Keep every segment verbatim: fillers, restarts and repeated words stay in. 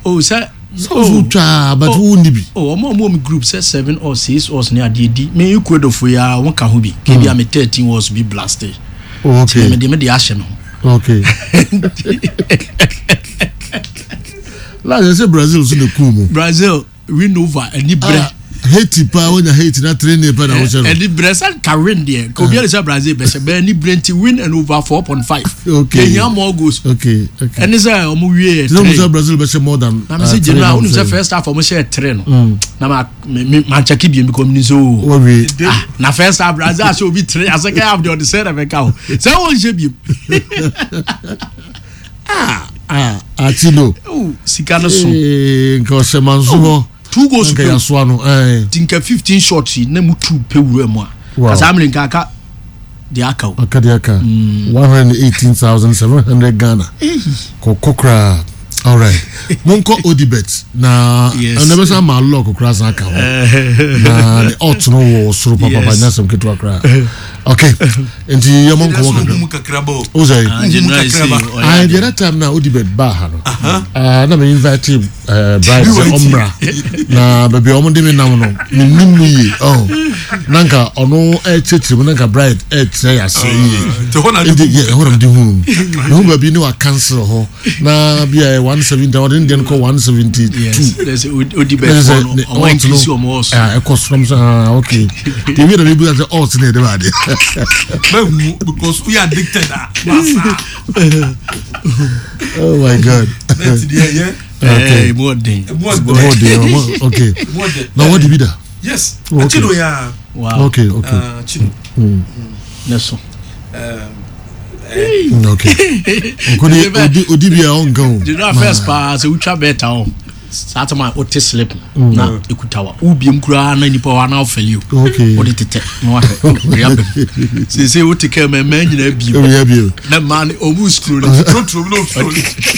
Oh, sir. Oh, but who need be? Oh, more more group says seven or six or near D D. May you could of we are one can be. Maybe I'm thirteen was be blasted. Okay. Me the ashen. Okay. Let's say Brazil so the cool. Brazil win over any bread. Haiti pa when you hate na train pa na wo and the Brazil carrying there. Kobia say Brazil be say any Brent win and over four point five. Okay. Kenya more goals. Okay. Okay. And is a omo wie. No say Brazil be say more than. Na me say general who say first half omo share three no. Na ma ma check bi because me so. Ah, na first half Brazil show be three, second half the other side of the cow. Say won she bi. Ah, ah, atino. Oh, sikana so. Eh, nko se manzo. Two goals per swano eh tinka fifteen shots na mu two pewura mu a kasa amle nkaka de aka o aka de aka one hundred eighteen thousand seven hundred Ghana kokokra. All right. Monko Odibet na I never saw my luck across aka na the ought no wo suru papa na some kitu akra. Okay. Enti ya monko wo kakra. O say I the other time na Odibet ba ha no. Ah na me invite him Bright Omra na baby omo de me nam no. Nim no yi. Oh. Nanka ono e chechi mo nanka Bright e try ase yi. To hona de ye hona de hu. No baby no wa cancel ho. Na bia one seventy or then call one seventy-two. Yes, there's Odibet on one increase or more. Ah, it costs from okay. The way the people are alternate about it. Because we are addicted. Oh my God. Okay, more day. More day. Okay. Now what did you do? Yes. Okay. Wow. Okay, okay. Neso. Okay. Odi odi bia on go. The first pass we try better on. Start my ote slip na ekutawa. Ubiem kura na nipa wa na ofeli o. Okay. Odi tete. No ahwe. Say say we take me man nyina bi. We bi. Na man omu screw. True true no screw.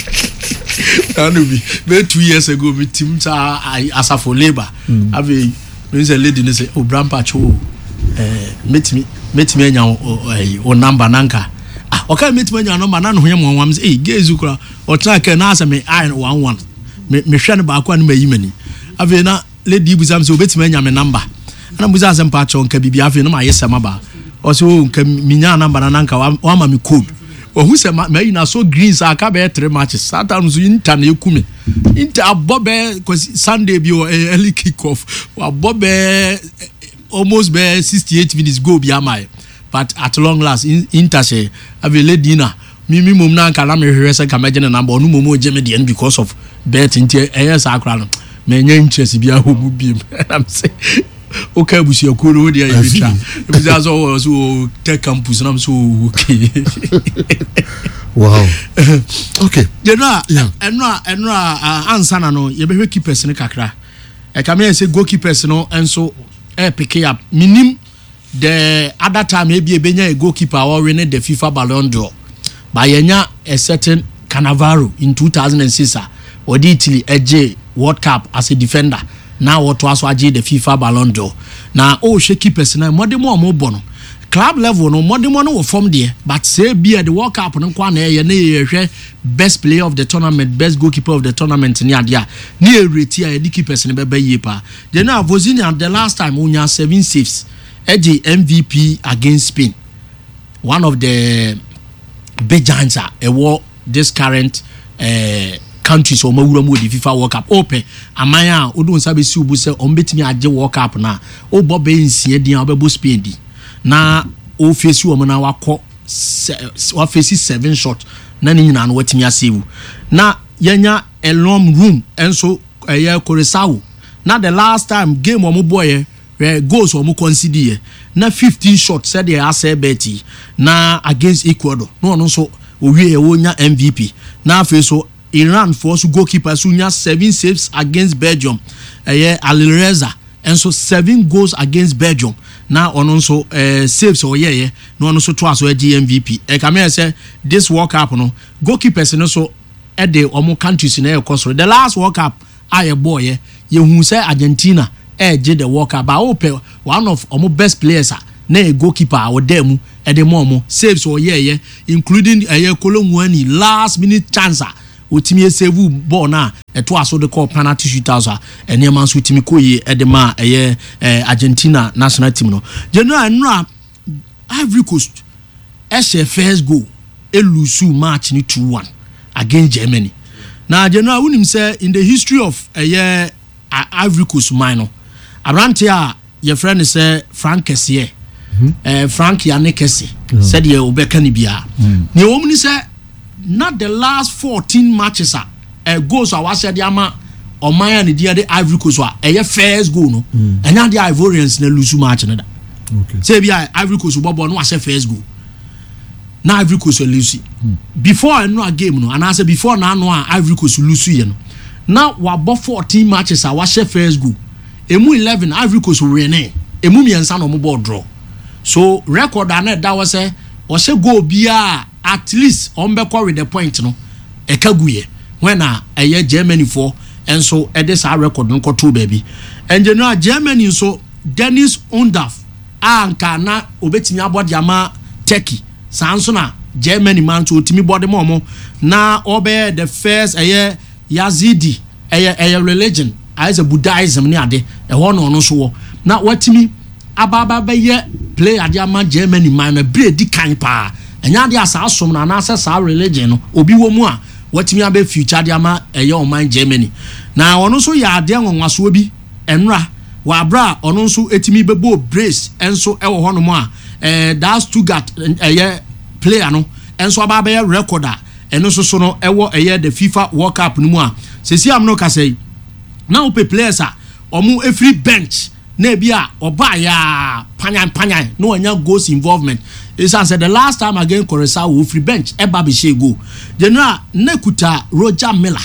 Anu bi. Be two years ago me team sa asafo labor. Have a lady ne say o brampa cho eh metimi metimi anya o number nanka. Okay, meet me no man no hwem won wam say eh gezu kura o tra ka na asa me I one one me me hwe ne ba akwa ne mayi mani ave na lady bu sam say obetima nya me number ana bu sam pa cha onka bibia ave no ma yesema ba o say o nka minya number na nanka wa ma me code o hu say mayi na so green sa ka be three matches satan so inter na ekume inter abobe Sunday bi o early kick off abobe almost be sixty-eight minutes go bi amai. But at long last, Inter say, have a lady na me me mum na nka na me hwehwe se ka megene number onu momo je me de because of bet into yes akra no me nya interest bia ho mu biem. I'm say okay busi akuru de ya bitra e bi so so tech campus na so okay. Wow. Okay. You know, enra enra answer na no ye be hwe keepers ne kakra e ka me say goalkeepers no enso e pick up minim. The other time maybe a goalkeeper or winning the FIFA Ballon d'Or. By a certain Cannavaro in two thousand six or Italy a J World Cup as a defender. Now what was the FIFA Ballon d'Or. Now oh she keepers now more more more bono. Club level no more more no form there, but say be at the World Cup no kwane ye best player of the tournament, best goalkeeper of the tournament near there. Near rate here the keepers in be yepa. Then now Vozini the last time unya seven saves. Edgy M V P against Spain. One of the big giants are a war this current uh, countries or Mawuramu the FIFA World Cup. Open Amaya Udun Sabi Subu say on betting a World Cup na o Bob in Siedi Abebo Spain di. Na o face you amana wako wa face seven shot na ni na wetimi asewu. Na yenya a long room and so a year Koresawu. Na the last time game omo boy where goals or more consider na fifteen shots said they are say Betty na against Ecuador no no so we wonya M V P na fe so Iran for so goalkeeper so nya seven saves against Belgium eh Alireza and so seven goals against Belgium na ono so eh saves or yeah no no so twice so G M V P e ka me say this World Cup no goalkeepers no so e dey omo countries na e cost the last World Cup aye boy ye hu say Argentina eh je the World Cup ba open one of omo best players na a goalkeeper or dem e dey more saves or yeah yeah including eh Kolonwani last minute chance wotimi save ball na eto aso de call penalty shootouts a ene man so wotimi koye edema eye Argentina national team no general nra Ivory Coast as a first goal e lose match ni two one against Germany. Now general unim say in the history of eye Ivory Coast minor abrante a your friend is say Frank Kessié eh Frank Yannick Kessié said ye obeka ni bia ni omni say not the last fourteen matches are uh, goals are was said ama Omaya and the Ivory Coast were a first goal no and now the Ivorians na lose match na da okay say bia Ivory Coast bobo no was first goal na Ivory Coast lose before no game no and I say before na no Ivory Coast lose ye no now we bought fourteen matches are was first goal emu eleven Ivory Coast win emu miensa no mo ball draw so record na that was say o say goal bia at least on be with the point no e kaguye when a eye Germany for and so e this our record no to baby and you know Germany so Dennis Undaf anka na obetimi abodi ama Turkey sanso na Germany man to otimi body momo na obe the first eye Yazidi eye eye religion as a Buddhism ni ade e ho no no so na watimi ababa be ye play ade ama Germany man na bredi kan pa enya de asa asom na na asa sa religion no obi wo mu a watimi abe future de ama eye oman Germany na ono so ya ade nwanwaso obi enra wa bra ono so etimi bebo brace enso e wo hono mu a eh that Stuttgart eye player no enso aba be recorder eno so so no e wo eye the FIFA World Cup no mu a sesi am no ka say na ope players a omu every bench na bia oba ya panyan panyan no anya goals involvement is said the last time again Coressa wo free bench e ba be she go general nekuta Roger Miller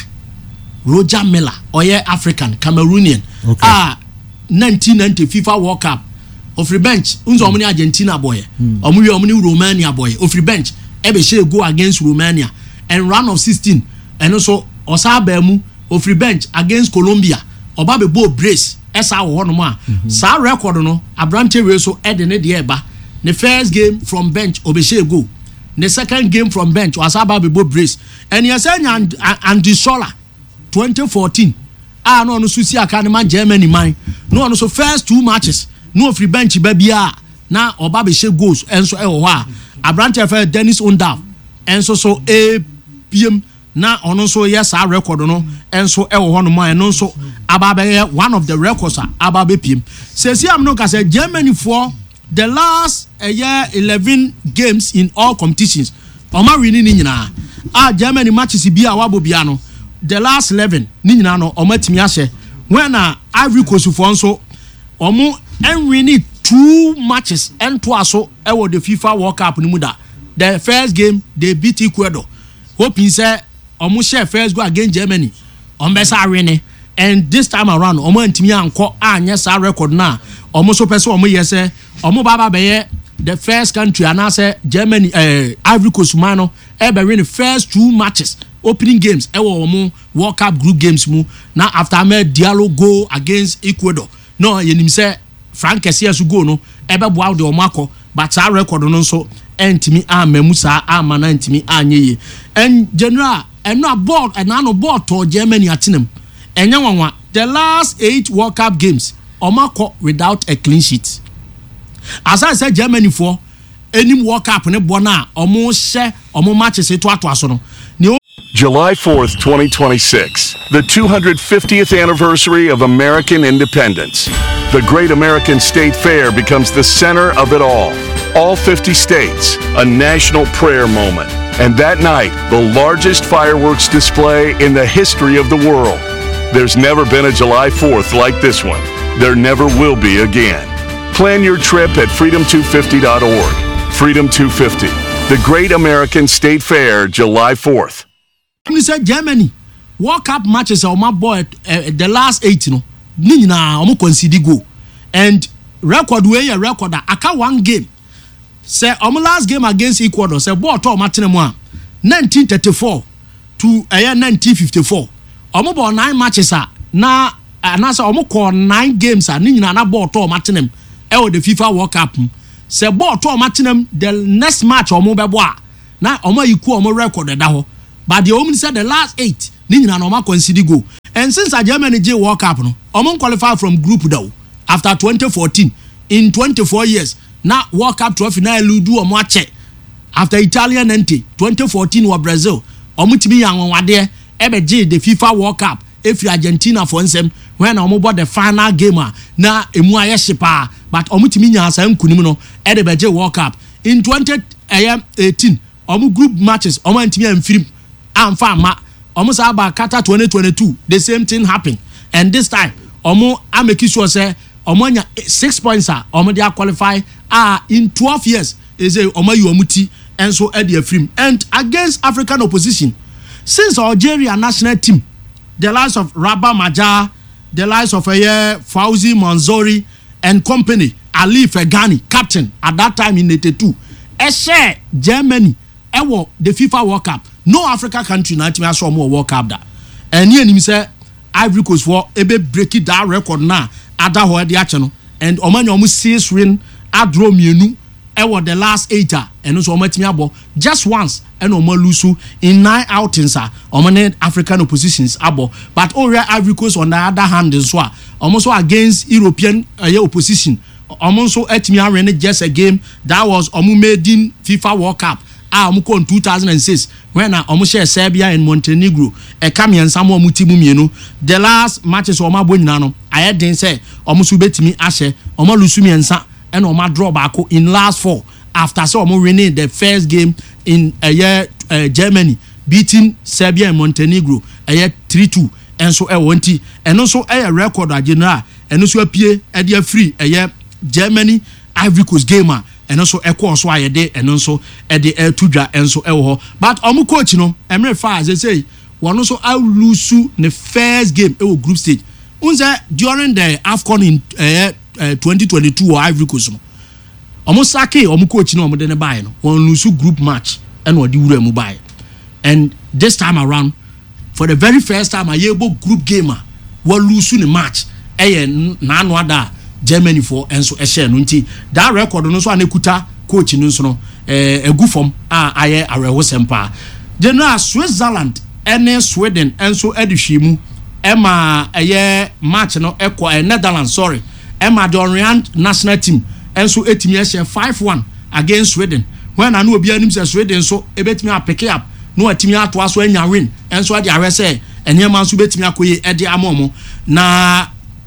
Roger Miller oye African Cameroonian okay. ah nineteen ninety FIFA World Cup of free bench unzo omni Argentina boy mm. omwi omni Romania boy of free bench e be she go against Romania and round of sixteen and also osaba mu of free bench against Colombia oba be bo brace esa wo hono ma sa record no abrante we so e de ne de eba the first game from bench obeshe go the second game from bench wasaba be bo brace and you say and Andy Sola twenty fourteen ah no no susi aka ne man Germany man no no so first two matches no free bench ba bia na oba be she goals enso e wo ha abrante fe Dennis Undaf enso so a p m na ono so yes our record no enso e wo hono man no so ababe one of the records ababe pm say see am no ka say Germany for the last a year eleven games in all competitions oma winning ni nyina ah Germany matches bi a wabo bia no the last eleven ni nyina no oma timi ahye when na Ivory Coast for so omo en winning two matches and to aso e wo the FIFA World Cup ni mu da the first game they beat Ecuador hoping say omo share first go against Germany on besa winning and this time around omo ntimi anko anya sa record na omo so pese omo yese omo baba be the first country and I say Germany eh Ivory Coast man no e be win the first two matches opening games e wo omo World Cup group games mu na after me Diallo go against Ecuador no yenim say Frank Kessié su go no e be boa de omo akọ but sa record no so entimi amamu sa amana entimi anyeye and general and no board and no board to Germany atinam enya wanwa the last eight World Cup games omako without a clean sheet as I said Germany for any World Cup ne bona omo she omo matches to ato aso no July fourth, twenty twenty-six, the two hundred fiftieth anniversary of American independence. The Great American State Fair becomes the center of it all. All fifty states, a national prayer moment. And that night, the largest fireworks display in the history of the world. There's never been a July fourth like this one. There never will be again. Plan your trip at freedom two fifty dot org. Freedom two fifty, the Great American State Fair, July fourth. We said Germany World Cup matches are my boy uh, the last eight no ni nyina omo concede go and record wey your record aka one game say omo last game against Ecuador say ball to matene mu a nineteen thirty-four to uh, nineteen fifty-four omo ball nine matches a na na say omo call nine games a ni nyina na ball to matene e o the FIFA World Cup say ball to matene the next match omo bebo a na omo yiku omo record da ho but the woman said the last eight ni nyina no ma consider go. And since a Germany J World Cup no omo qualify from group though after twenty fourteen in twenty-four years now World Cup trophy na eludu omo ache after Italian entry twenty fourteen wa Brazil omo timi yan wade ebe J the FIFA World Cup if Argentina for nsem when omo bought the final game na emu aye shipa but omo timi nya asa nkunim no e the J World Cup in twenty eighteen omo group matches omo ntimi amfirim amfa ma omo sa ba kata twenty twenty-two the same thing happened and this time omo ameki sure say omo nya six points are omo they qualify ah in twelve years is a omo you omuti and so e dey afrim and against African opposition since Algeria national team the likes of Rabah Maja the likes of uh, Fauzi Manzouri and company Ali Fegani captain at that time in eighty-two e share Germany e wo the FIFA World Cup no Africa country na team aso mo World Cup da and here him say Ivory Coast for ebe break it that record na ada ho de ache no and omanya omo six win adro mienu e wo the last eight and so omo timi abo just once and omo lose in nine outings ah omo ne African oppositions abo but ore Ivory Coast on the other hand so ah omo so against European uh, opposition omo so etimi arena just a game that was omo made in FIFA World Cup ah omo in two thousand six when na omo share Serbia and Montenegro e kam yensa mo omo timu mienu the last matches omo abo nyina no aye den say omo so betimi ahye omo lusu miensa and omo draw back in last four after so omo winning the first game in a year uh, Germany beating Serbia and Montenegro a year three two and so e wonti and also a record general and also apie e dey free a year Germany Ivory Coast game and also e course why e dey and also e dey e tudwa and so e wo but omo coach no emre fa they say one also I lose the first game e group stage unse during the AFCON in uh, uh, twenty twenty-two or Ivory Coast no omo sake omo coach no omo de ne buy no one lose group match and odi wura mu buy and this time around for the very first time ayebo group game we lose the match eh na anu ada Germany for and so e share no nti that record no so anekuta coach no so no eh egu form a aye arewo sempa general Switzerland and Sweden and so edihwemu ema eye match no ekwa Netherlands sorry ema the Orient national team and so etimi share five one against Sweden when anu obi anim say Sweden so ebetimi pick up no atimi ato aso anya win and so dey are say enema so betimi akoye e dey amomo na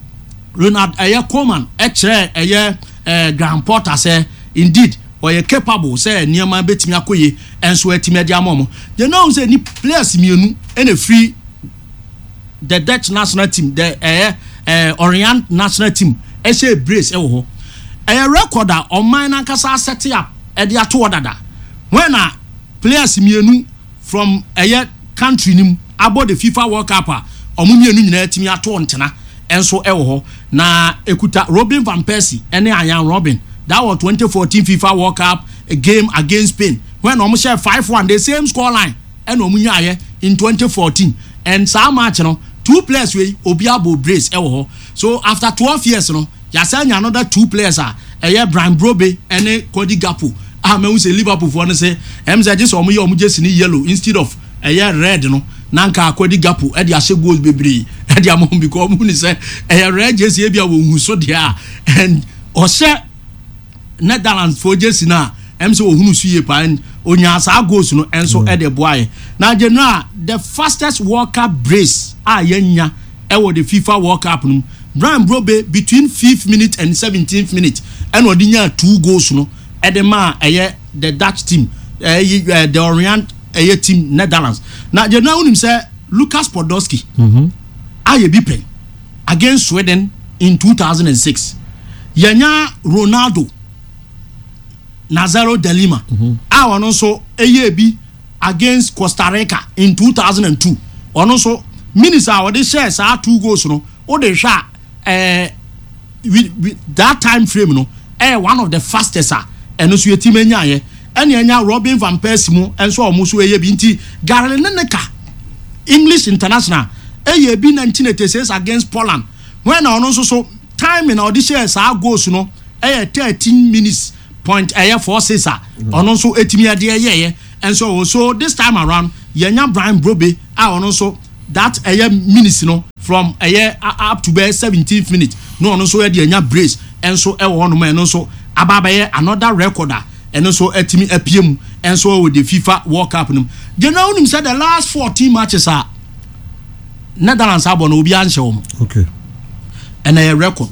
Ronald Eye Coleman e kire eye eh Graham Potter say indeed or you capable say enema betimi akoye and so etimi dey amomo you know say ni players mienu and a free the Dutch national team the eh uh, Orient national team e say brace e wo ho a recorder on mine and kasa set up at the ato dada when a players mienu from a country nim about the FIFA World Cup omo mienu nyina timi ato ntena enso e wo ho na ekuta Robin van Persie ene Ayan Robin that was twenty fourteen FIFA World Cup a game against Spain when omo share five one the same score line and omo nyaye in twenty fourteen and some match no two players we obiabo brace e wo ho so after twelve years no ya say another two players are eh Brian Brobe and Cody Gakpo ah me say Liverpool for no say em say just omo ye omo just ni yellow instead of eh red no nanka Cody Gakpo e dey ase goals bebre e dey amon because omo ni say eh red jersey e bia wo hu so dia and o say Netherlands for jersey na em say ohunu su ye pa onya asa goals no enso e dey boy na general the fastest World Cup brace ah yenya e wo the FIFA World Cup no Brian Brobe between fifth minute and seventeenth minute and odinya two goals no edema eye the Dutch team uh, the Orient eye team Netherlands na je na unim say Lucas Podolski mhm aye bi pen against Sweden in two thousand six yenya Ronaldo Nazaro de Lima mm-hmm. a ono so eye bi against Costa Rica in two thousand two ono so minutes a we share sa two goals no o de hwa eh with, with that time frame no eh one of the fastest ah eno so yeti menya ye ene enya Robin van Persie mu enso omo so eye bi nti Gary Lineker English international eye bi nineteen eighty-six against Poland when ono so so time in audition sa goals no eh thirteen minutes point eh four six ah ono so etimi ade ye ye and so so this time around yenya Brian Brobe a ono so that eye minutes no from eye up to be seventeenth minute no ono so e de yenya brace enso e wo no ma eno so ababaye another recorder eno so etimi apiem enso with the FIFA World Cup no je na unim say the last fourteen matches are Netherlands abo no obi anhye wo. Okay. And a record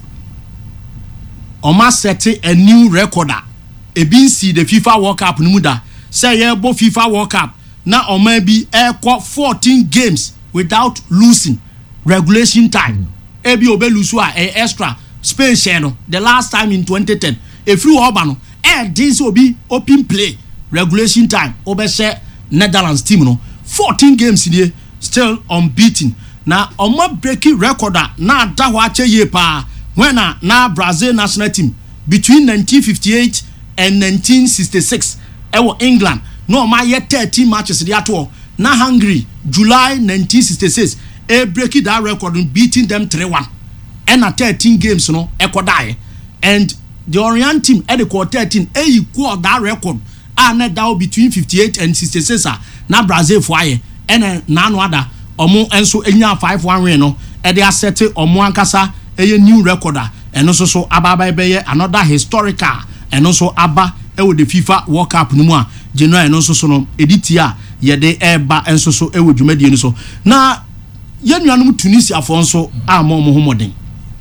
Oma set a new recorder ebi see the FIFA World Cup no muda say ye bo FIFA World Cup na Oma bi e kwa fourteen games without losing regulation time. Ebi obe lusu a e extra Spain share no the last time in twenty ten if you oba no e this obi open play regulation time obe share Netherlands team no fourteen games in still unbeaten. Na Oma breaking recorder na da ho ache ye pa when na na Brazil national team between nineteen fifty-eight and nineteen sixty-six e wo England no ma ye thirteen matches dey ato na Hungary July nineteen sixty-six e break that record beating them three one and na thirteen games no e ko die and the Orient team e dey ko thirteen e equal that record and na down between fifty-eight and sixty-six na Brazil for aye and na no other omo enso enya five one win no e dey asset omo ankasa eye new recorder eno so so ababa be ye another historical eno so aba e wo the FIFA World Cup no mu a January eno so so no editia ye de eba enso so e wo dwumadie no so na ye nuanom Tunisia fo nso ama omo homoden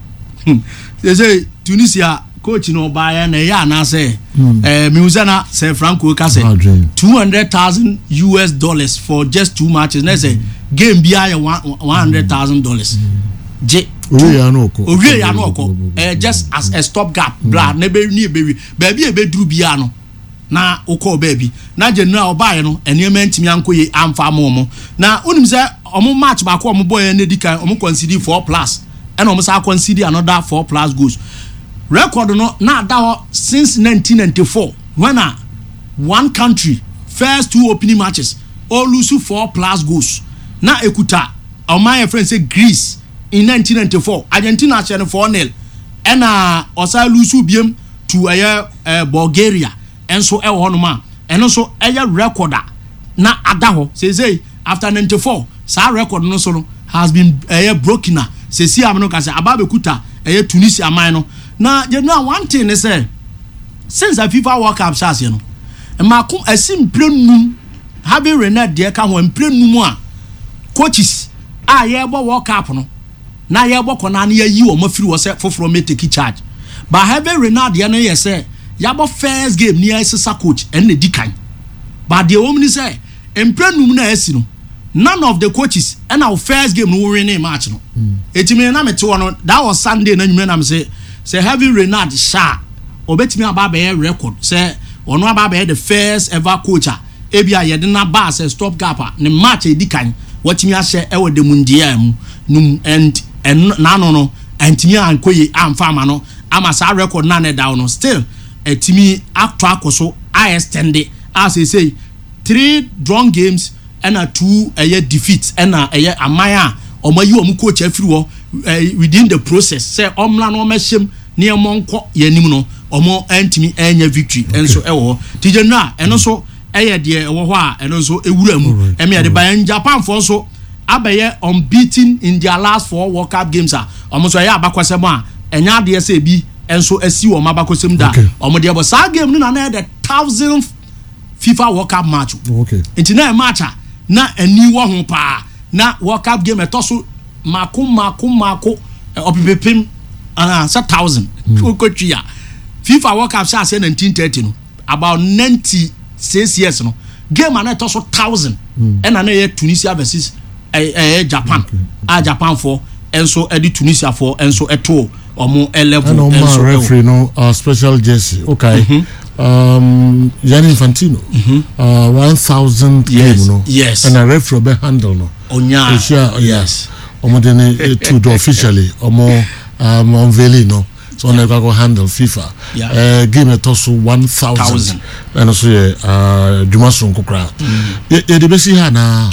they say Tunisia coach no ba na ya na say eh Miuzana say Franco ka say two hundred thousand U S dollars for just two matches na say game bia ya one hundred thousand dollars je owe ya no ko owe ya no ko eh just as a stop gap bla na be ni be baby e be duru bia no na ukọ baby na general obaye no enema ntimi ankoye amfa mo na unim say omo match ba ko omo boy na dikan omo concede four plus and omo sa concede another four plus goals record no na da since nineteen ninety-four when a one country first two opening matches all lose four plus goals na ekuta o my friend say Greece in nineteen ninety-four Argentina chen four nil and uh osa lose biem to uh, Bulgaria and so e wo no ma and so e recorder na adaho say say after ninety-four sa record no so no has been uh, broken na say see am no ka say ababekuta e Tunisia man no na you know one thing is say since the FIFA World Cup starts you know makum asim prenum having Renard de ka ho prenum a coaches a ye bo World Cup no na ye bo kona na yi o mafiri wo say foforo me take charge but having Renard de no ye say ya bo first game near sisa coach and the dikan but the woman say prenum na asi no none of the coaches and our first game no win match no etimi na mete no that was Sunday na nyume na me say say having Renard Sha obetimi aba be record say ono aba be the first ever coach e bia ye de na ba say stop gap ne match e dikan watimi ahye e wo de mundial num and and na no no antimi ankoye amfa ma no ama sa record na ne down no still etimi acto akoso I extend it as I say three drawn games and a two a year defeat and a year amaya or my you coach everywhere within the process say omla no meshem near monko yenimuno or more antimi any victory and so ewo tijena and also a dear wa and also a wuramu and me at the Bayern Japan for so abaye unbeaten in their last four World Cup games are almost a year bakwasema and ya D S A B and so a see or mabakosem da or my dear was our game no na the thousandth FIFA World Cup match okay into match na eni wo ho pa na World Cup game etoso mako mako mako opipepim ana one thousand kokotwia FIFA World Cup sha say nineteen thirty no about ninety-six years no game ana etoso one thousand and na na Tunisia versus eh, eh, Japan a Japan for enso edi Tunisia for enso eto omo eleven enso referee no uh, special jersey okay mm-hmm. um Gianni Infantino mm-hmm. uh one thousand yes, game no yes and a referee be handle no onya Asia, yes omo dene to do officially omo um unveiling no so on go handle FIFA yeah. uh game it also one thousand and also uh Dumason kokra ye de be si ha na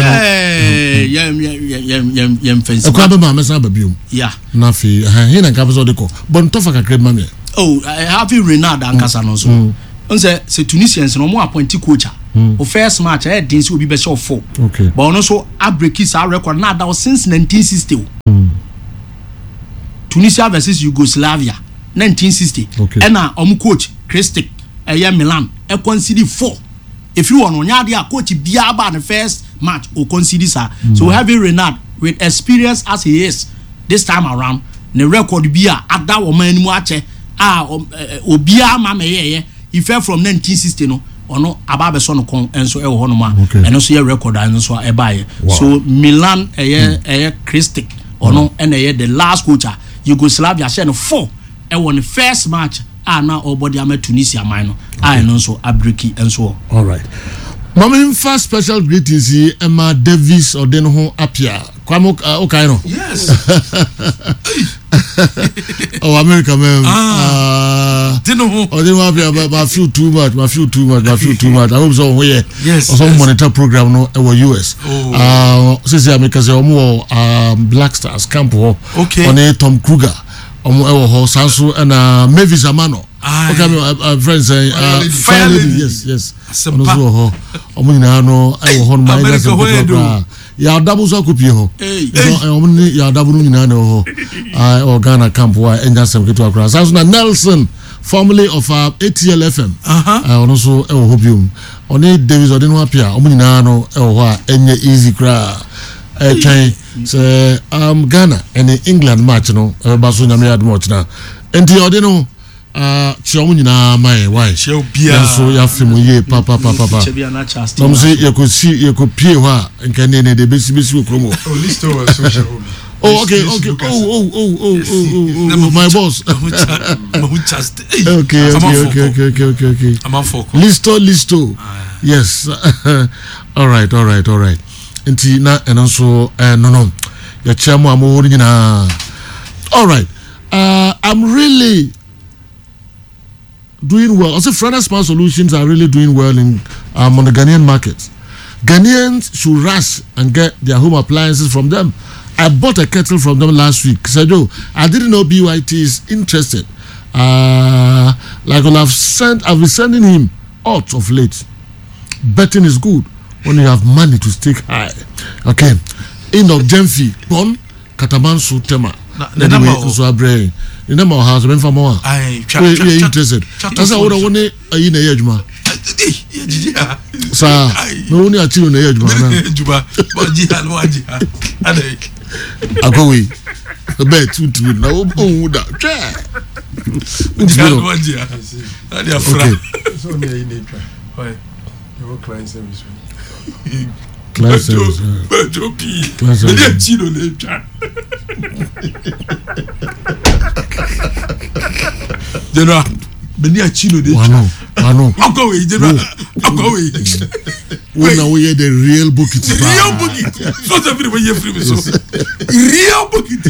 yeah yeah yeah yeah yeah fancy e kwa be ma mesa ba biom yeah na fi he na ka so de ko bon to fa kakre ma me oh I have Renard ankasa no so on say say Tunisians no mo appoint coach mm. o first match eh din si obi be show four okay but ono so abreaki sa record na that was since nineteen sixty mm. Tunisia versus Yugoslavia nineteen sixty okay and na omu coach Kristic eh Milan e concede four if you want onya dia coach bia ba the first match o concede sa mm. so having Renard with experience as he is this time around the record bia ada wo man animu ache ah obia ma me ye he fell from nineteen sixty no ono ababe so no kon enso e wo ho no ma eno so ye record an so e bae so Milan eye eye Kristic ono ene ye the last coach Yugoslavia share no four e won the first match ah na obody am Tunisia man no ah eno so abreaki enso all right mama first special greetings here Emma Davis or den ho apia kwamo okay no yes oh America man ah den ho or den ho apia but feel too much I feel too much I feel too much I hope so here yes or some monitor program no e U S ah since America say omo um Black Stars camp ho okay on Tom Kruger omo e wo ho sanso na Mavis Amano okay my friends say fire lady yes yes ono so ho omo nyina no e wo ho no my guys ya double so kopie ho omo ni ya double nyina no ho ah o Ghana camp wa enja sem keto akra sanso na Nelson formerly of uh, A T L F M uh ono so e wo ho biom oni Davis odin ho apia omo nyina no e wo ho a enye easy cra eh try say um Ghana and England match no e ba so nyame admo na enti odin no ah chiomu nyina mai why so ya fimu ye papa papa papa tom say you could see you could pay wa nka ne ne de besi besi okromo oh list over social oh okay okay oh oh oh oh oh oh my boss okay okay okay okay okay okay I'm on focus listo listo yes all right all right all right enti na eno so eh no no ya chairman amori nyina all right uh I'm really doing well. Also, Frana Smart Solutions are really doing well in um, on the Ghanaian market. Ghanaians should rush and get their home appliances from them. I bought a kettle from them last week. Said, "Oh, I didn't know B Y T is interested. Uh, like I've sent, I've been sending him out of late. Betting is good when you have money to stake high." Okay, in of Gemfi, Bon Katamansu Tema. The number so abre. The number house ben famo I you interested. That's how we want ayi na yejuma. Sa no woni achiru na yejuma na. Juba. Baji alwaji. Ade. Akowi. Bet tutu na o o da. Che. Alwaji. Ade afra. So me ayi na try. Why? Your client service. Client service. Bajopi. Ade chino na try. General, many a chino de Wano, wano. I'll go away, General. I'll go away. When are we the real bucket? Real bucket. So everywhere you're free. So real bucket.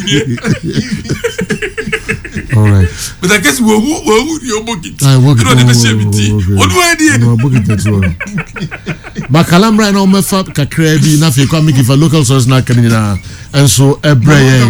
All right. But I guess we're real bucket. I work it. What do I do? No bucket as well. Bakalam right now, my fat kakrebi na fi kwa miki for local source na kanina, and so every.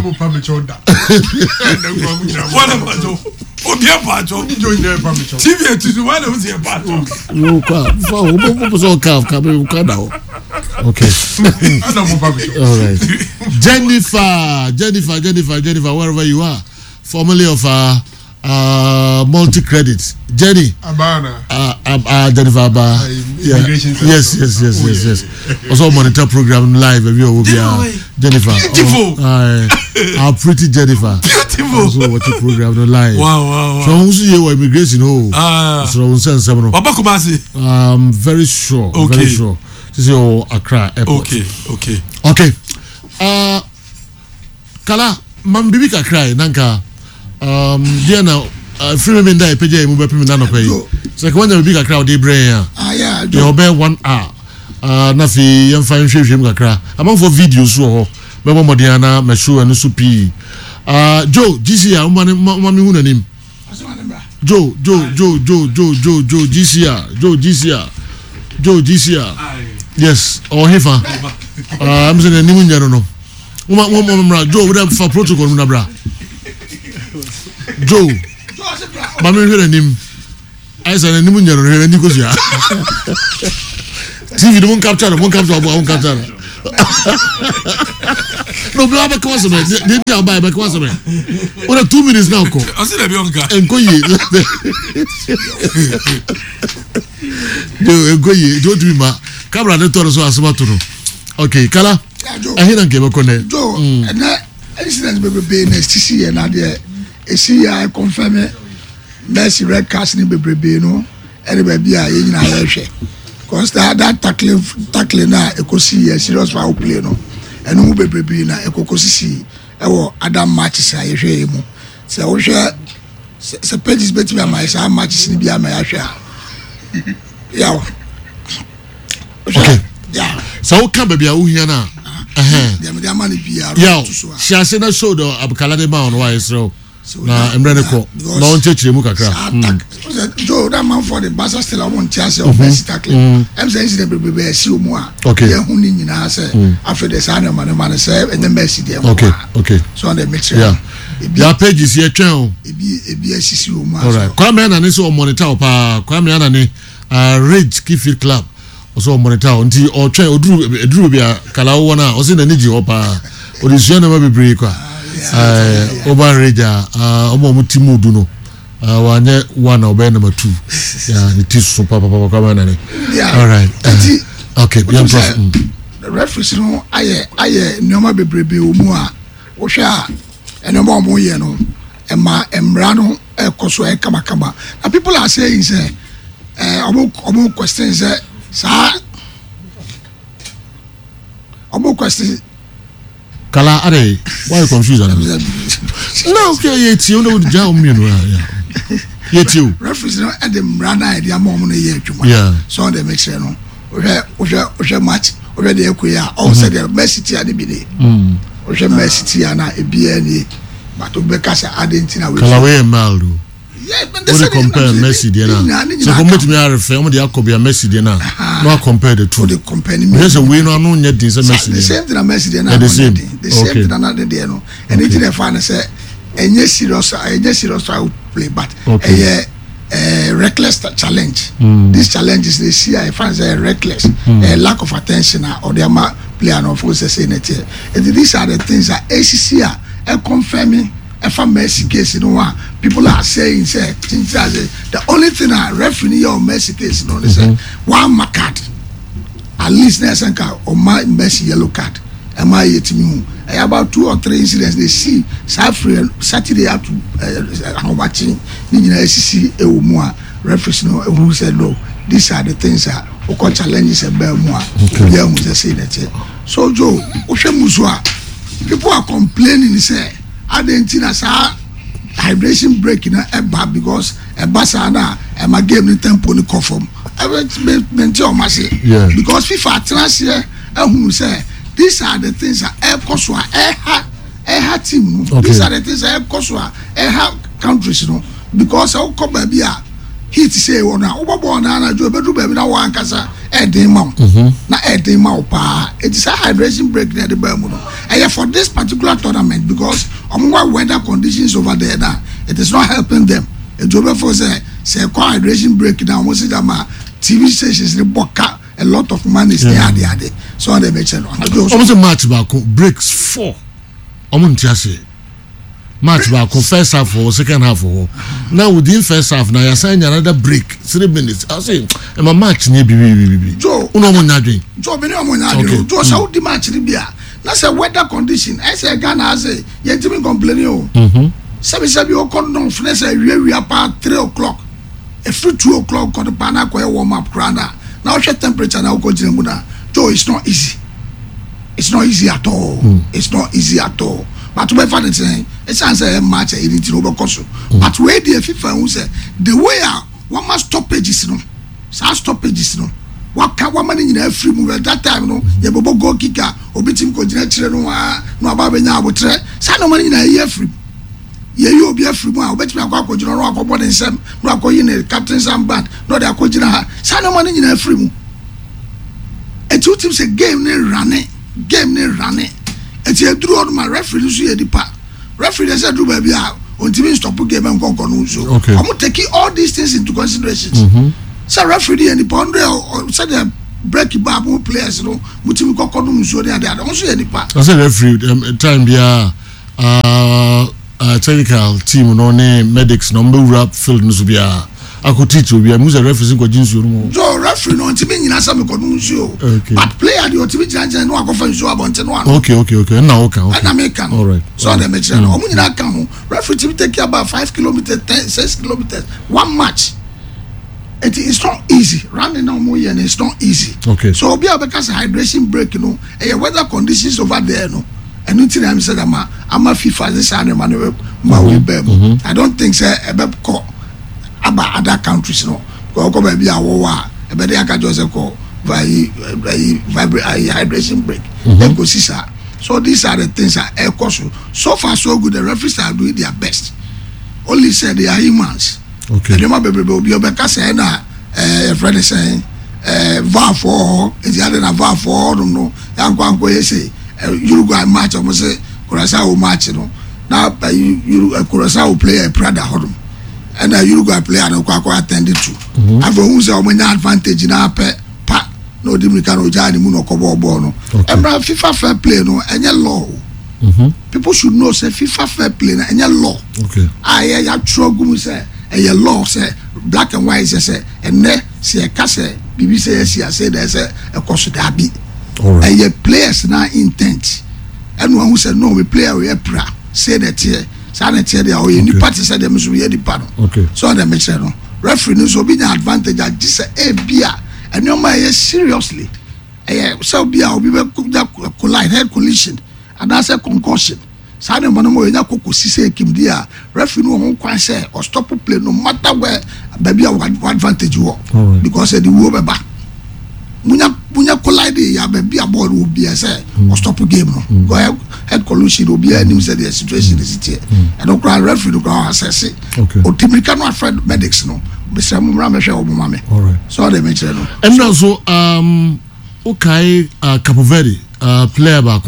What about you? Oh, dear Pacho, join the permission. T V to one of the Pacho. No, for so calf, come down. Okay. All right. Jennifer, Jennifer, Jennifer, Jennifer, wherever you are, formerly of uh, uh, multi credits. Jenny. Abana. Uh, uh, Jennifer Abba. Yeah. Yes, yes, yes, yes, yes. Also monitor program live. If you will be uh, Jennifer. Beautiful. Oh, uh, our pretty Jennifer. Beautiful. Also watch the program live. Wow, wow, wow. So who's here with immigration? Oh. Ah. So we send some. Papa Kumasi. Um, very sure. Okay. Very sure. This is your Accra airport. Okay, okay. Okay. Uh, Kala, mam bibi kakra nanka. Um, dia na uh, free me ndai peje mu be pemi na no pay. So ko wanya bibi kakra o dey brain ya. Ah yeah. You obey one hour. Uh, na fi yam fa nhwehwem kakra. Among for videos so ho. Me bo modiana me show anu so pi. Uh, Joe, G C R, mami mami hu nanim. Joe, Joe, Joe, Joe, Joe, Joe, Joe, G C R, Joe, G C R, Joe, G C R. Yes, or Hefa. Uh, I'm saying any munya no. Uma uma uma Joe, we have for protocol muna bra. Joe, mami hu nanim. I said any munya no, any kosia. T V don't capture the won't capture won't capture. No, but I come some. They they buy back come some. What two minutes now ko. I see the Bianca. Enko ye. Do enko ye. Don't do ma. Camera de toro so asoma to no. Okay, Kala. I hear nke be kone. Jo, na incident be be na C C na there. E see I confirm Messi red card ni be be no. Anybody be a ye nyina hwe. Because that that tackling tackling na ekosi a serious foul play no. Eno mu bebrebe na ekokosi si ewo Adam matches a ye hwe mu. Se wo hwe se pages beti be my sa matches ni bia ma ya hwe a. Yeah. Okay. Yeah. So come baby a wo hia na. Eh. Dem dem man bia ro to so. She ase na show do Abukala de ma on why so. Na emre ko. Na on chechire mu kakra. Joe, that man for the Basa still I want chance of best tackling. I'm saying the baby see more. Okay. Yeah, who need na say after the sign of man man say and the Messi there. Okay. Okay. So on the mixture. Yeah. Your pages here twen. E bi e bi asisi o mu. All right. Kwame na ne so monitor pa. Kwame na ne uh Rage Kifit Club. Also monitor until or twen oduru eduru bia kala wo na o se na niji opa. Odisua na ma bebre kwa. Eh Oba Rage ah omo mutimu du no. Uh, one one or number two. Yeah, it is super papa come on. Yeah. All right. Uh, okay, yeah, mm. The reference no aye aye nyoma bebrebe omu a wo hwe a enoma omo ye no ema emra no ekoso e kama kama. Now people are saying say eh omo omo question say sa omo question Kala are why you confused? No, okay, yet you know the job me no. Yet you reference no at the brana idea mom no ye adwuma. Yeah. So they make sure no. We we we match already akuya all said the Messi tia de bi de. Mm. We Messi tia na e bi ani but obeka say Argentina we. Kala we maldo. Yeah, but they compare Messi there now. So come to me I refer me dey akobia Messi there now. No compare the two. They compare me. There's a way no no nyɛ din say Messi. The same thing Messi there now. The same. The same thing another there no. And it dey find say enye serious enye serious play but a uh, reckless challenge. Mm. These challenges they see I find say reckless, mm. a lack of attention or they are player no force say it here. And these are the things that A C C are confirming. If a Messi case, you know, people are saying, say, the only thing I referee or Messi case, you know, they say, one mark card, at least Nesanka or my Messi yellow card, and my yet me. About two or three incidents they see, Saturday after uh, watching, A C C, a more referee, no, who said, no, these are the things that we call challenges and bear more. Yeah, we say that. So, Joe, people are complaining, say, Argentina sa hydration break na eba because eba sa na e ma game ni tempo ni conform e mention o ma say because FIFA transfer ehun say these are the things that e koso e ha e ha team no. These are the things that e koso e ha countries no because o ko ba bia hit say wona o bobo na na jo bedu ba bi na wan kasa e den ma na e den ma pa it is a hydration break na the ba mu no e for this particular tournament because omo weather conditions over there now it is not helping them e jo be for say say hydration break now mo say that ma T V stations the boka a lot of money is there there so they make sense almost a match back breaks four omo ntiase match back first half or second half or now within first half now you sign another break three minutes I say am a match near bi bi bi Joe uno mo nyadwen Joe be no mo nyadwen Joe say the match ni bia na say weather condition I say Ghana say you timi complaining o mhm sabi sabi o kon don finish say wi wi apa three o'clock if two o'clock ko the pana ko warm up granda now check temperature now go jina mu na Joe it's not easy it's not easy at all mm. It's not easy at all but to be funny saying it's answer a match e didn't over cost but where the FIFA who say the way one must stoppages no so stoppages no what can one man in free move at that time no ye bobo go kicker obi team ko jina kire no no aba benya abotre sa no man in a free ye you obi free mu a obetimi akwa akojina no akobo den sem no akoyi ne captain sam band no de akojina ha sa no man in free mu e two teams a game ne running game ne running et you drew on my referee so ye dipa referee dey say do baby ah ontimi stop game and kon kon so I'm taking all these things into consideration mm-hmm. So referee and the boundary or said the break babu players no mutimi kokko no nso dey dey onso ye nipa I say referee um, time bia uh uh technical team no ne medics no mbe wrap field no so bia akotiti obi amuze referee ko jinsu no so referee no ntimi nyina sa me ko no nso but player dey otimi janja no akofa nso abonte no ano okay okay okay na okay okay na me kan all right so dem mention no omu nyina kan ho referee timi take about five kilometers ten six kilometers one match. It is not easy. Running on more and it's not easy. Okay. So be because hydration break, you know, and weather conditions over there, no. And until I'm said I'm a I'm a FIFA this animal my way back. I don't think say about about other countries, no. Go go maybe a war. But they can just call by hydration break. Then go see sir. So these are the things that air course. So far so good. The referees are doing their best. Only said they are humans. Okay. The baby will be a say na eh friend saying eh va for is the other na va for no yan kwa kwa say Uruguay match almost say Curaçao match no now you Curaçao play a Prada hodum and a Uruguay player no kwa kwa attended to have who say omanya advantage na pe pa no dimika no jani mu no kobo ball no e bra FIFA fair play no enye law. Mhm. People should know say FIFA fair play na enye law. Okay. Ah yeah ya trogum say a law say black and white say and ne say ka say bibi say say say there say a course that be and your players now intent and one who said no we play we pra say that here say that here they are any party say them so we the panel okay so that make sure no referee no so be the advantage at this a bia and no my seriously eh so bia obi be collide head collision and that's a concussion. Sane mano mo nya kokosi se kimdia referee no ho kwan say or stop play no matter where baby a advantage wo because the wo beba munya munya collide ya baby a ball wo bia say or stop game no go ahead head collision obi anim say the situation is here and no crowd referee no go assess it o timika no friend medics no be say mo mra me hwe o mo mame all right so they make sure no and also um okay uh, Cape Verde uh, player back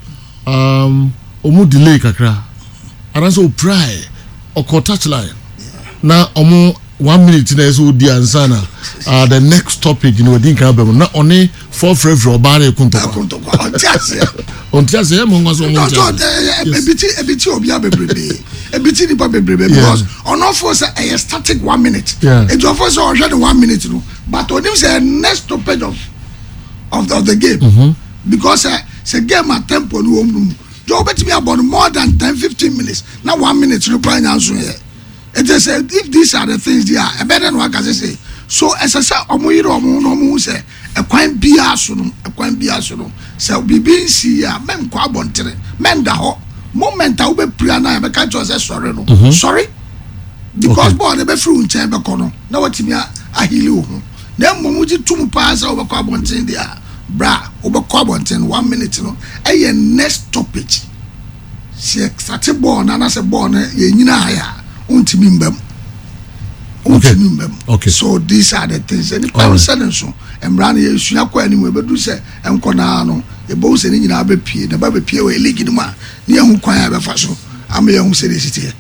um omu delay kakra aranso o pry o ko touch line na omu one minute na so di ansana uh the next topic you know din kan be na oni four free free obare kunto kunto on tiase on tiase mo ngaso mo tiase ebiti ebiti obi abebrebe ebiti ni pa bebrebe because on offer say a static one minute it offer say o hwe one minute no but onim say next stoppage of of the, of the game mm-hmm. because uh, say game at tempo no omnu you bet me about more than ten fifteen minutes. Now one minute to play answer here. It is said if these are the things they are better than what I say. So as I say, Omoiro Omo say a quite be asunum, a quite be asunum. So be being see ya men quabontere, men da ho moment I will be priana and can't just say sorry no. Sorry? Because born a be through in chamber corner. Now what me a heal. Then Momuji two pass over quabontin there. Bra over Cobonton one minute no eh next stoppage she started born and as a born ye nyina ya untimi mbam untimi mbam okay so these are the things any power sudden so emra na ye sua kwa ni mo be do say enko na no e bo se ni nyina ba pie na ba be pie we league ni ma ni ehun kwan ya be fa so am ye hu se dey sit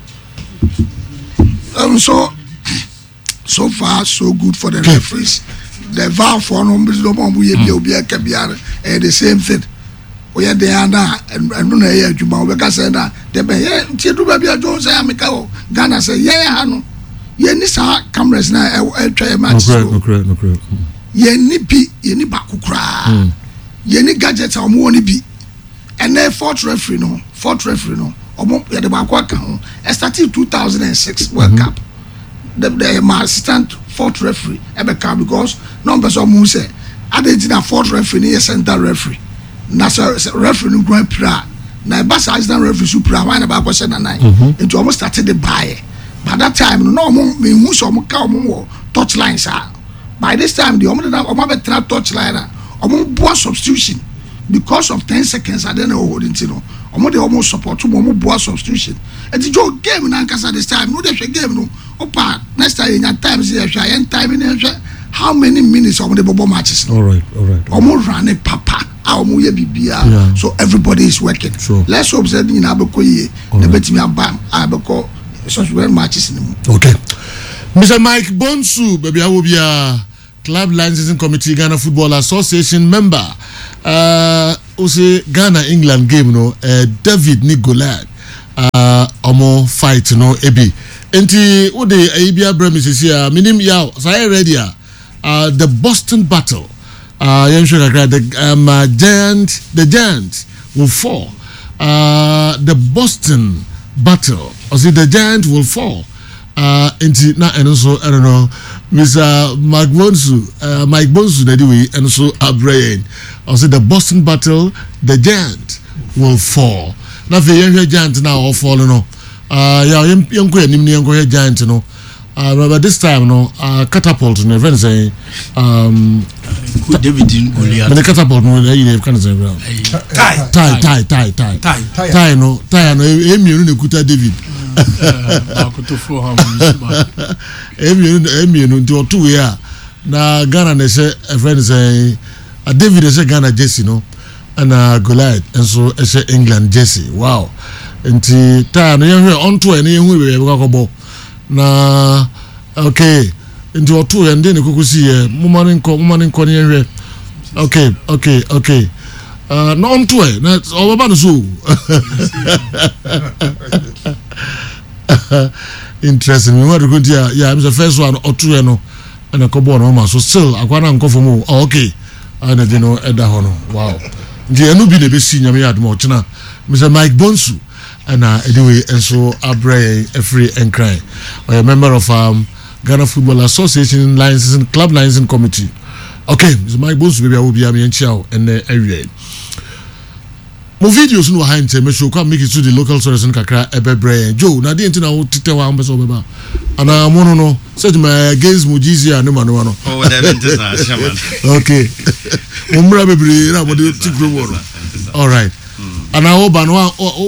um so so far so good for the referees. The vow for no we be obi akabiare eh the same thing we are there na and no na here adwuma we ka say na the be here tie do ba bia jo say ameka o Ghana say ye ha no ye ni sa cameras na e twa match so no correct no correct ye ni bi ye ni ba kokura ye ni gadgets o mo ni bi and then fourth referee no fourth referee no o mo ye de ba kwa kan ho started two thousand six World Cup the the my assistant fourth referee ebe ka because number so mu say adentina fourth referee ni center referee na so referee no grand pra na ba assistant referee super why na ba question na nine into almost started the buy by that time no mo me hu so mo ka mo touch line sa by this time the omo na omo be tra touch line na omo bo substitution because of ten seconds I don't know holding you know omo dey almost support omo bo substitution and the game na nkasa this time no dey game no opa next time in time say hwa time in how many minutes omo dey bobo matches all right all right omo run papa omo ye bibia so everybody is working sure. Let's hope that you na abeko ye na betimi abam abeko so well matches in okay Mister Mike Bonsu baby awobia Club Licensing Committee, Ghana Football Association member. Uh, also Ghana England game no. Uh, David Nicolad. Uh, omo fight no ebi. Enti ode Abia Bremis here. Minim yaw. Say ready ah. Uh, the Boston battle. Uh, the um, uh, giant, the giant will fall. Uh, the Boston battle, or see the giant will fall. Uh, into na and also I don't know, Mister Mike Bonsu, uh, Mike Bonsu, anyway, and also Abraham. Or see the Boston battle, the giant will fall. Now the young giant now all falling. No, uh, yeah, young young young giant, you know. Uh, but this time, no, uh, catapult, no, friends say, um, David Goliath. But the catapult, no, you can't say, Tie, tie, tie, tie, tie, tie, tie, no, tie, no, Emi, no, Kuta David. Emi, Emi, no, to two year. Na Ghana, they say, a friend say, a David, they say Ghana Jesse, no, and uh, Goliath, and so I say England Jesse. Wow, and the tie, no, you're on to any way we go. Na okay into otu and then kukusi eh mumani nko mumani nko ni enwe okay okay okay uh no onto eh na obaba no so interesting me what go dia yeah the first one otu eh no and ko bo no ma so still akwana nko for mu okay and then no eda ho no wow ndi enu bi na be si nyame yad mo china Mister Mike Bonsu. And uh, anyway, and so Abre a free and cry. I'm a member of um, Ghana Football Association Licensing Club Licensing Committee. Okay, Mister Mike Bones, maybe I will be a chow and the area. More videos no behind them. Show come make it to the local source in Kakra Ebebre. Joe, na di entina o tite wa ambeso beba. Ana mono no said my against Mujizi and no no. Oh, that is not shaman. Okay. Umra bebre na mo de tikro. All right. And I hope I know.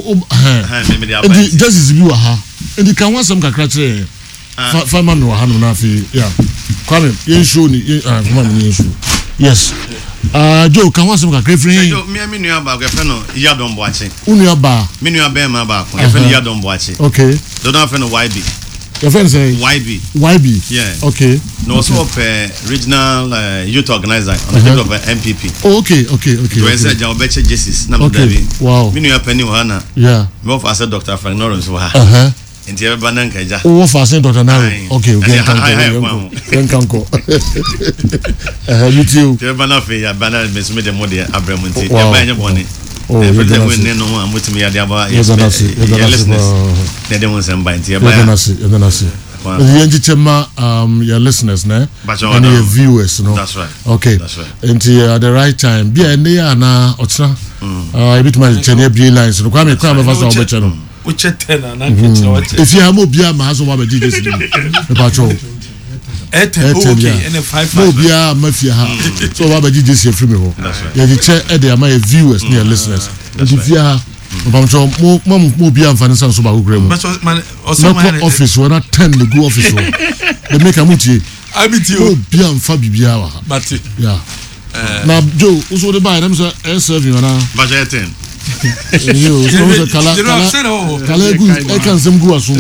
Just is you aha. And you can want some kakra chere. Five man no hanu na fi. Yeah. Come in. Show ni. Ah, come on, show. Yes. Uh, Joe, can want some kakra free. Joe, me me nua ba gefre no Yadon Boache. Unua ba. Me nua ba ma ba ko. Gefre no Yadon Boache. Okay. Do not friend Y B. Your friend say Y B. Y B. Yeah. Okay. No, also up uh, regional uh, youth organizer on the uh-huh. of uh, M P P. Oh, okay, okay, okay. So I said, "Jao Beche Jesus." Okay. Wow. Me nua penny wana. Yeah. Me of I said Doctor Frank Lawrence wa. Uh huh. Inti ebe banan kaja. Oh, of I said Doctor Naro. Okay, okay. Can can go. Uh, you too. Ebe banan fe ya banan me sume de mode abramunti. Wow. Ya banya boni. Oh, every time we no one mutimi ya dia ba. Yes, that's it. That's it. Ne dem nsem ba inti ya ba. That's it. That's it. The Chema, um, your listeners, ne? And your viewers, no? That's right. Okay. That's right. And uh, at the right time, be a near na otra. Uh, a bit my channel B lines. No, come, come, come, come, come, channel. Which ten and if you have more beer, my husband will be just the patrol. Okay, and a five. No beer, mafia. So, what about you just here from me? That's right. Yeah, the chair at the my viewers, near listeners. And if you have Bamcho mo mo mo bi amfani san so ba gugre mu. No office we na ten the go office wo. They make am utie. I meet you. Mo bi amfa bibia wa. But yeah. Na Joe, uso de buy them say e serve you na. Budget ten. You so kala kala. Kala gu e kan sem gu aso.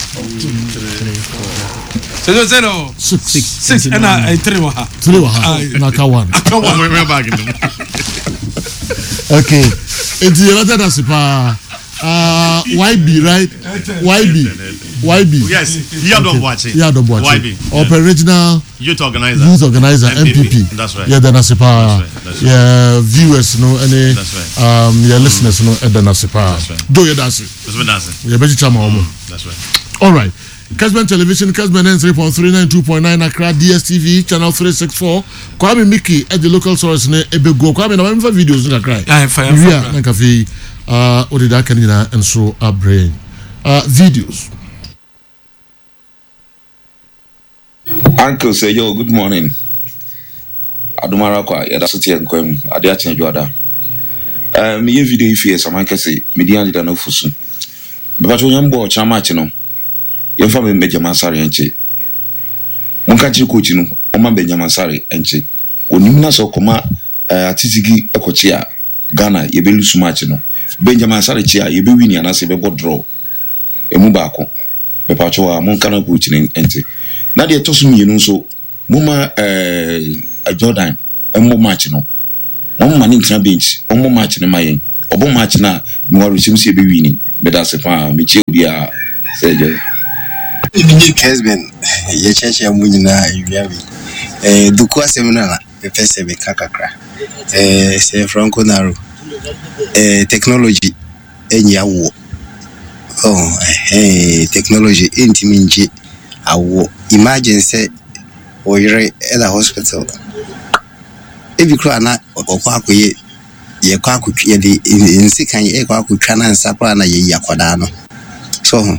Zero zero six six and I three wa. Three wa. Na ka one. Ka one we me bag them. Okay. It's the other that's uh Y B, right? Y B. Y B. Yes, Yadon Boache. Yadon Boache. Y B. Operational youth organizer. Youth organizer M P P. That's right. Yeah, then that's right. Yeah, viewers, no, any that's right. um your listeners, no, and then that's right. Do you dance? That's what dancing. Yeah, better chama omo. That's right. All right. Casban Television, Casban N three point three nine two point nine Accra, D S T V, channel three sixty-four. Kwame Mickey at the local source ne Ebego. Kwame na member videos na cry. Yeah, fire. Yeah, na cafe. Uh, Odida Kanina and so our brain. Uh, videos. Uncle say, yo, good morning. Adumara kwa ya da sotie nkwem ade a chen juada. Eh me ye video ifi esa man kese me di ande na fusu. Be ba to nyambo chama chi no. Ye fa me Benjamin Sare enche. Monka chi coach no, o ma Benjamin Sare enche. Onim na so koma atitigi ekochi a Ghana ye be lusu match no. Benjamin Sare chi a ye be win na se be bo draw. Emu ba ko. Be pa cho a monka na coach ni enche. Na de to so mienu so Moma eh Jordan emo match no one man in bench omo match no mayen obo match na me waro sim se be wini be da se pa me che obi a se je Big Kesben ye cheche amunyina ewiawi eh duku asemna be pese be kakakra eh se Franco Naro eh technology enyawo oh eh technology intiminji awo imagine say oyire at the hospital ebi kura na okwa akoye ye kwa akutwe de insikan ye kwa akutwa na nsapra na ye yakoda no so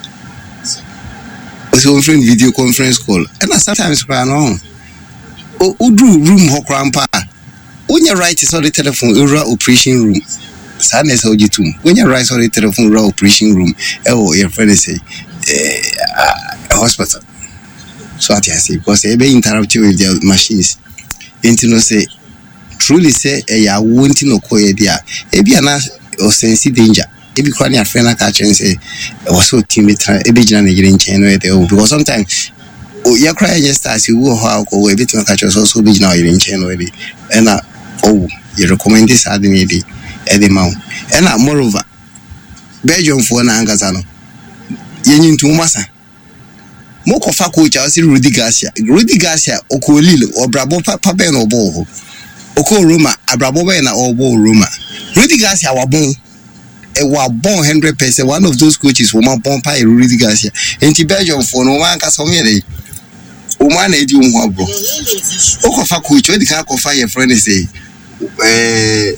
so friend video conference call and sometimes kura no o udru room ho krampa onya right so the telephone ura operation room sadness ojitum onya right so the telephone ura operation room e o your friend say eh hospital so at say because e be interrupt with the machines enti no say truly say e ya wonti no koye dia e bia na o sense danger e bi kwa ni afre na ka chen say e was so timid e be gina na gire nchen no e dey because sometimes o ya cry just start you wo how ko we bit na ka chen so so be gina gire nchen no e dey e na oh you recommend this adin e dey e dey ma e na moreover Belgium for na angaza no yenyi ntu masa moko fa coach asi Rudy Garcia Rudy Garcia okolile obrabo papa ben obo oko Roma abrabo ben na obo Roma Rudy Garcia wabon e wabon one hundred percent one of those coaches who ma bon pa Rudy Garcia enti Belgium for no man ka so me dey o man na edi unhu abro oko fa coach we di kan ko fa your friend say eh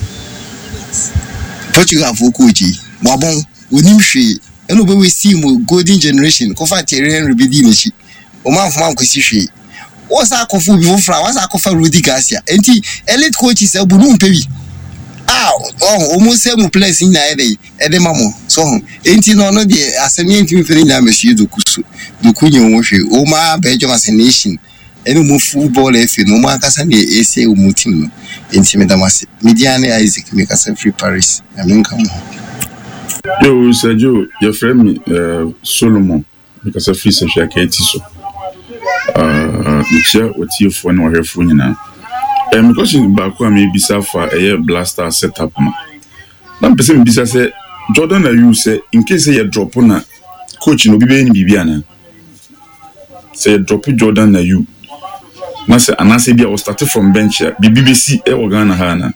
Portugal for coach wabon onim hwe eno be we see mo golden generation ko fa Thierry Henry be di nichi o man fo man ko si hwe o sa ko fu bi fo fra wa sa ko fa Rudy Garcia enti elite coaches e bu no mpewi ah oh almost same place in na e dey e dey mamo so enti no no de asemi enti mi fere nya mesu do kusu do kunye wo hwe o ma Belgium as a nation eno mo football e fe no ma akasa na e se o mo team no enti me damase Mediane Isaac me kasa free Paris amenka mo. Yo, Sergio, your friend uh, Solomon, because of free session, I can't so. Uh, the chair what you for no her phone now. Um, because in back when maybe for a blaster setup. Now, person bisa say Jordan, are you say in case you drop on a coach no be any Bibiana. Say drop Jordan, are you? Must and I say be I was started from bench here. B B C e organa hana.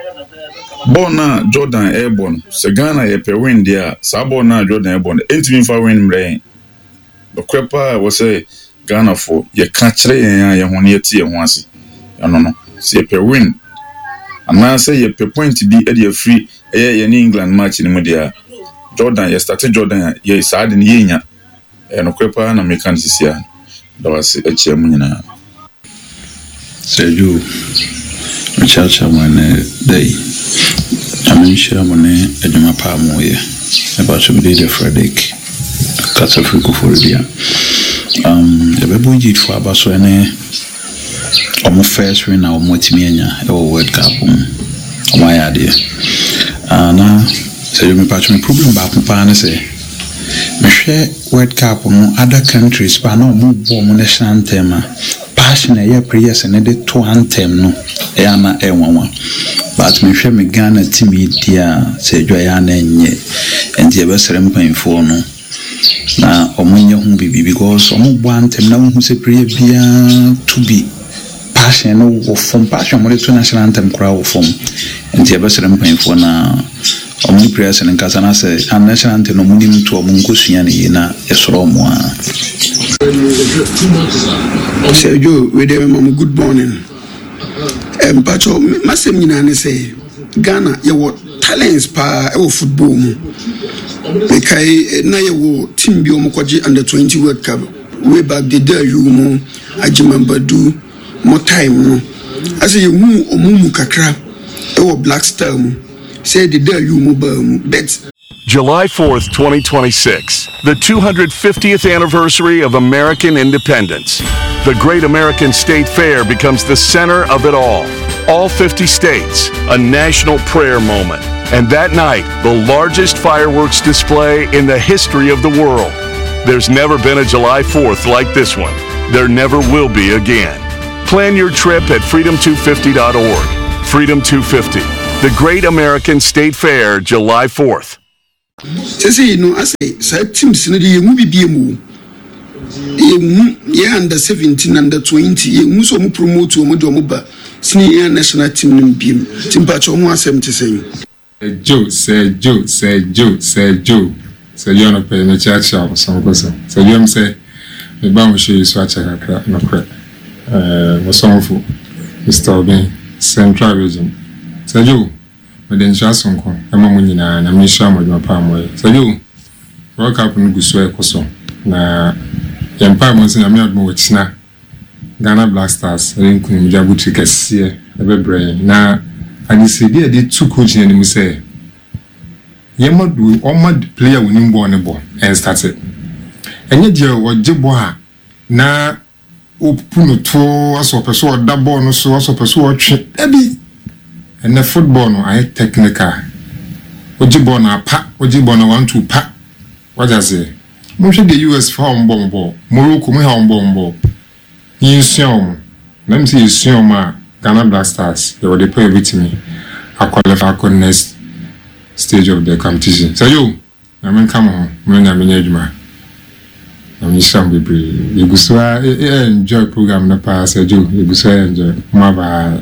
Bona Jordan airborne se Ghana ye pe win dia sa bona Jordan airborne enti fa win mre the kwepa was say Ghana for ye ka kire yen ye ho ne tie ho ase no no se pe win ama say ye pe point bi e dey free ye ye ni England match ni mu dia Jordan ye started Jordan ye sa de ye nya e no kwepa na me kan sisia da was e che mu nyina Sergio Chacha mane day I'm sure money at my palm way about to be the Frederick Catafrico for India. Um, the baby for Abaswene or my first win now, Motimania or World Cup. My idea. And now, so you may patch me problem back in Pana say, me share World Cup on other countries, but no more bomb national anthem. Passion a year prayers and the two anthem no, Eana Ewa. But me share me Ghana team dia say Joyana nye and the best rempan for no. Na omunye hu bibi because omu bo anthem na hu say prayer bia to be passion no from passion mo to national anthem kra wo from and the best rempan for na omu prayers and kasa na say national anthem no munim to omu nkosua ne na esoro mo a. Say Joe, we dey mama good morning. Um, but you must say Ghana, you what talents pa e football mu. Because na you team bi omukwaji under twenty World Cup. Way back the day you mu Ajimambadu more time no. I say you mu omumu kakra e Black Star mu. Say the day you mu ba mu bet. July fourth, twenty twenty-six, the two hundred fiftieth anniversary of American independence. The Great American State Fair becomes the center of it all. All fifty states, a national prayer moment. And that night, the largest fireworks display in the history of the world. There's never been a July fourth like this one. there never will be again. Plan your trip at freedom two fifty dot org. Freedom two fifty, the Great American State Fair, July fourth. Say no, I say, so teams in the movie be a move. Yeah, under seventeen, under twenty, you must promote to Modomoba, senior national team in Beam, Timpacho one seventy seven. Joe, say Joe, say Joe, say Joe, say you're not paying the church or some person. So you say, the bomb show is what I crack, no crack. Uh, was some for Mister Bean, Central Region. Say Joe, but then Jason, I'm a money and I'm sure with my palm way. So you, work up and go swear, Cosso. Na yampa monsi na me admo wachina Ghana Black Stars rinkum jabuti kese ebebre na adisidi e dey two coach ni mu say yemadu omad player winning ball ne ball and started enye je wojebo a na opuno to aso peso oda ball no so aso peso otwe ebi ene football no ay technical ojebo na pa ojebo na one two pa waja say Most of the U S for on bomb, Morocco, my home bomb. You assume, let me see you assume, Ghana Black Stars, they will play with me. I qualify for next stage of the competition. So, you, I mean, come on, I'm in Edma. I'm in some people. You go so enjoy program in the past, you go so enjoy. Mama.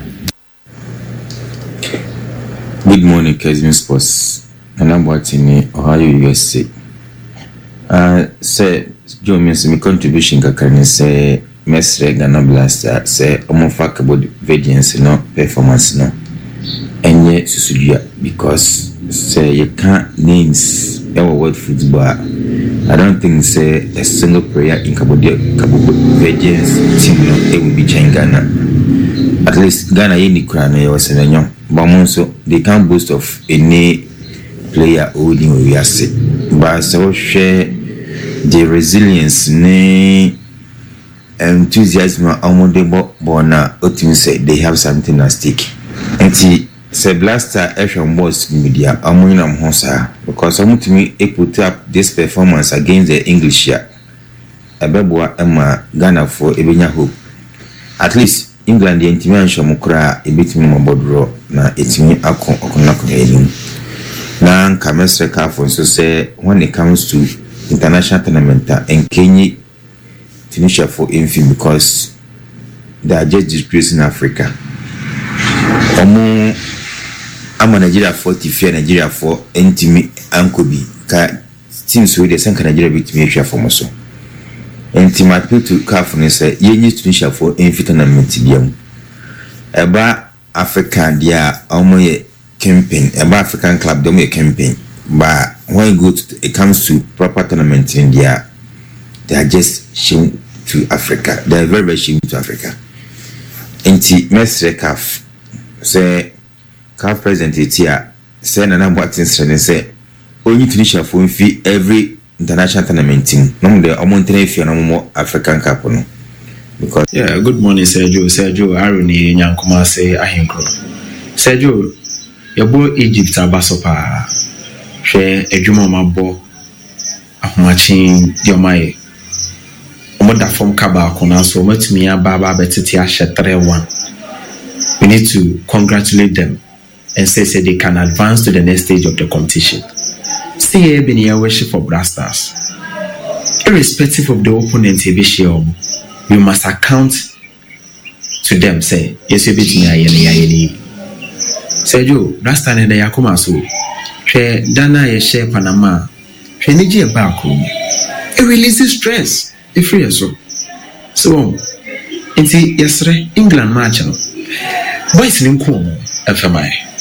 Good morning, Kesman Sports. And I'm watching Ohio U S A. Uh, say Joe means my contribution can say Mestre Ghana Blaster say omo fact about variance no performance no enye susudia because say you can't names our world football. I don't think say a single player in Cambodia Cabo variance team no it will be change Ghana. At least Ghana yeni kura no was senyo but so they can't boast of any player holding we are say but so share the resilience ne enthusiasm amodebo bona otim say they have something at stake enti say Blaster Eshon boss media amoyina mhosa because amutimi e put up this performance against the English ya ebeboa ema Ghana for ebenya hope at least England entimi anhwe mukura ebetimi mabodro na etimi akon okonako enim na nkamesre ka for so say when it comes to international tournament and Kenya finish for infim because they are just disgracing Africa. Omo ama Nigeria for Tifia Nigeria for Ntimi Ankobi ka teams wey dey send Nigeria bit me hwa for moso. Ntimi appeal to C A F ne say yenyi finish for infim tournament biam. Eba Africa dia omo ye campaign, eba African club dem ye campaign. But when it, goes to, it comes to proper tournament in India, they are just shame to Africa. They are very, very shame to Africa. And the Mestre C A F say, C A F president here, say, Nana Watkins, and say, only finish a phone fee every international tournament team. No, the amount if you no more African Cup. No. Because yeah, good morning, Sergio. Sergio, Aruni, Nyankuma, say, Ahinkro. Sergio, your boy Egypt, Abasopa. Share a juma mabo ahmachin diomaye omoda form kaba kona so matimi ababa betiti ashetre one. We need to congratulate them and say say they can advance to the next stage of the competition. See here been here worship for Black Stars. Irrespective of the opponent we must account to them say yes you beat me ayeni ayeni. Sergio Black Stars and the yakuma so She Dana ye share Panama. She need you back home. It releases stress. It frees so. So, in the yesterday England match, boys in Nkomo, F M I.